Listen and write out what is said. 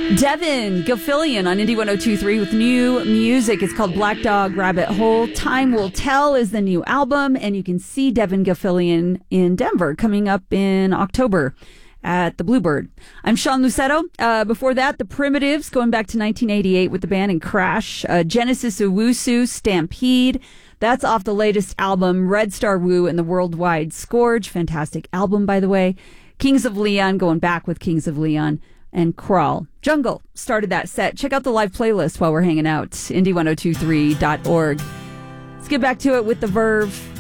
Devin Gilfillian on Indie 102.3 with new music. It's called Black Dog Rabbit Hole. Time Will Tell is the new album, and you can see Devin Gilfillian in Denver coming up in October at the Bluebird. I'm Sean Lucetto. Before that, the Primitives, going back to 1988 with the band and Crash. Genesis Owusu, Stampede. That's off the latest album, Red Star Woo and the Worldwide Scourge. Fantastic album, by the way. Kings of Leon, going back with Kings of Leon. And Crawl. Jungle started that set. Check out the live playlist while we're hanging out. Indie1023.org. Let's get back to it with the Verve.